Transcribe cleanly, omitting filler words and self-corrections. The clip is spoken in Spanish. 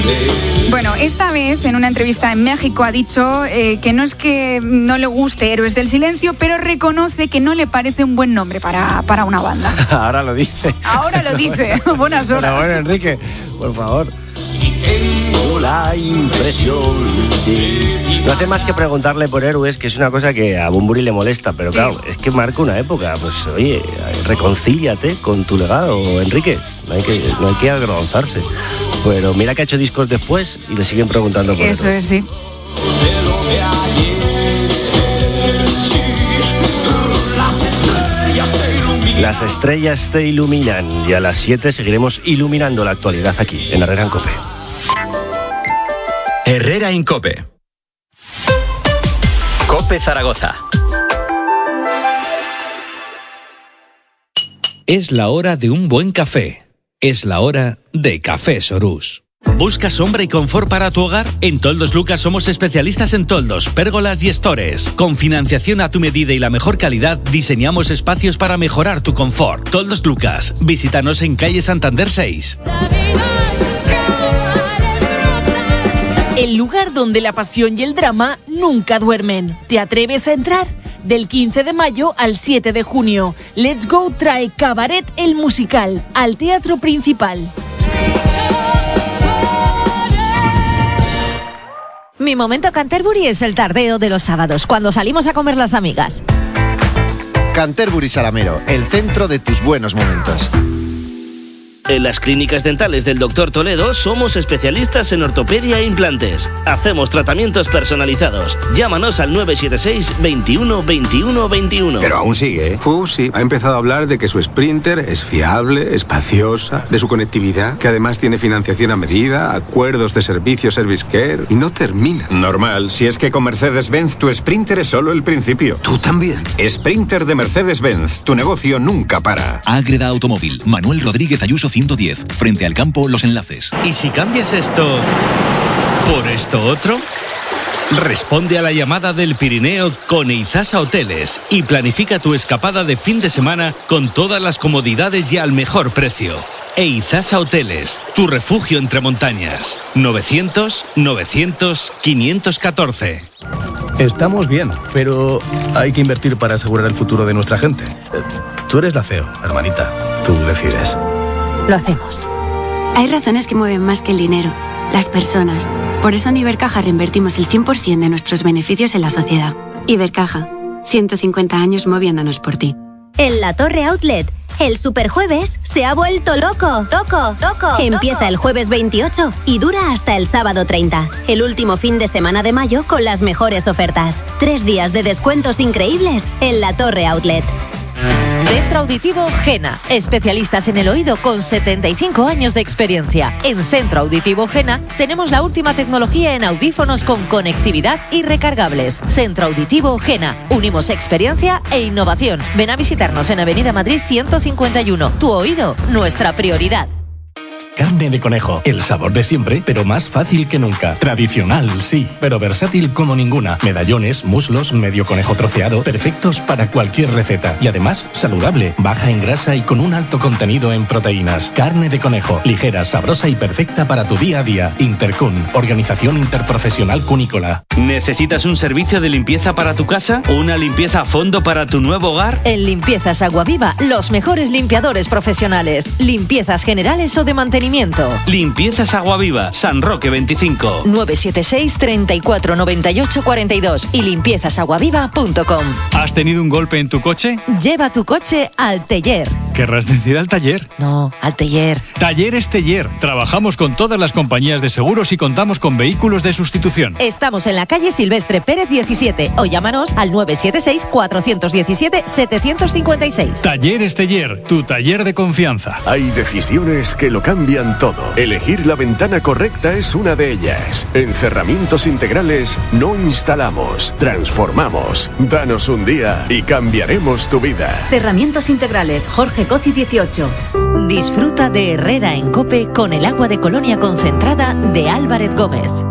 Bueno, esta vez en una entrevista en México ha dicho que no es que no le guste Héroes del Silencio, pero reconoce que no le parece un buen nombre para una banda. Ahora lo dice. Ahora lo dice. Buenas horas. Bueno, Enrique, por favor. Tengo la impresión de... No hace más que preguntarle por Héroes, que es una cosa que a Bunbury le molesta, pero claro, es que marca una época. Pues oye, reconcíliate con tu legado, Enrique. No hay que avergonzarse. Pero mira que ha hecho discos después y le siguen preguntando por eso. Eso es, sí. Las estrellas te iluminan y a las 7 seguiremos iluminando la actualidad aquí, en Herrera en COPE. Herrera en COPE. COPE Zaragoza. Es la hora de un buen café. Es la hora de Café Sorús. ¿Buscas sombra y confort para tu hogar? En Toldos Lucas somos especialistas en toldos, pérgolas y estores. Con financiación a tu medida y la mejor calidad, diseñamos espacios para mejorar tu confort. Toldos Lucas, visítanos en calle Santander 6. El lugar donde la pasión y el drama nunca duermen. ¿Te atreves a entrar? Del 15 de mayo al 7 de junio, Let's Go trae Cabaret el musical al Teatro Principal. Mi momento Canterbury es el tardeo de los sábados, cuando salimos a comer las amigas. Canterbury Salamero, el centro de tus buenos momentos. En las clínicas dentales del Dr. Toledo somos especialistas en ortopedia e implantes. Hacemos tratamientos personalizados. Llámanos al 976 21 21 21. Pero aún sigue, ¿eh? Sí, ha empezado a hablar de que su Sprinter es fiable, espaciosa, de su conectividad, que además tiene financiación a medida, acuerdos de servicio Service Care, y no termina. Normal, si es que con Mercedes-Benz tu Sprinter es solo el principio. ¿Tú también? Sprinter de Mercedes-Benz, tu negocio nunca para. Ágreda Automóvil, Manuel Rodríguez Ayuso 110, frente al campo Los Enlaces. ¿Y si cambias esto por esto otro? Responde a la llamada del Pirineo con Eizasa Hoteles y planifica tu escapada de fin de semana con todas las comodidades y al mejor precio. Eizasa Hoteles, tu refugio entre montañas. 900-900-514. Estamos bien, pero hay que invertir para asegurar el futuro de nuestra gente. Tú eres la CEO, hermanita. Tú decides. Lo hacemos. Hay razones que mueven más que el dinero, las personas. Por eso en Ibercaja reinvertimos el 100% de nuestros beneficios en la sociedad. Ibercaja, 150 años moviéndonos por ti. En La Torre Outlet, el Superjueves se ha vuelto loco. Empieza el jueves 28 y dura hasta el sábado 30. El último fin de semana de mayo con las mejores ofertas. 3 días de descuentos increíbles en La Torre Outlet. Centro Auditivo Gena, especialistas en el oído con 75 años de experiencia. En Centro Auditivo Gena tenemos la última tecnología en audífonos con conectividad y recargables. Centro Auditivo Gena, unimos experiencia e innovación. Ven a visitarnos en Avenida Madrid 151. Tu oído, nuestra prioridad. Carne de conejo, el sabor de siempre, pero más fácil que nunca. Tradicional, sí, pero versátil como ninguna. Medallones, muslos, medio conejo troceado, perfectos para cualquier receta. Y además, saludable, baja en grasa y con un alto contenido en proteínas. Carne de conejo, ligera, sabrosa y perfecta para tu día a día. Intercun, Organización Interprofesional Cunícola. ¿Necesitas un servicio de limpieza para tu casa o una limpieza a fondo para tu nuevo hogar? En Limpiezas Aguaviva, los mejores limpiadores profesionales. Limpiezas generales o de mantenimiento. Limpiezas Aguaviva, San Roque 25. 976 34 98 42 y limpiezasaguaviva.com. ¿Has tenido un golpe en tu coche? Lleva tu coche al taller. ¿Querrás decir al taller? No, al taller. Talleres Teller. Trabajamos con todas las compañías de seguros y contamos con vehículos de sustitución. Estamos en la calle Silvestre Pérez 17 o llámanos al 976 417 756. Talleres Teller, tu taller de confianza. Hay decisiones que lo cambian todo. Elegir la ventana correcta es una de ellas. En Cerramientos Integrales no instalamos, transformamos. Danos un día y cambiaremos tu vida. Cerramientos Integrales, Jorge Coci 18. Disfruta de Herrera en COPE con el agua de Colonia concentrada de Álvarez Gómez.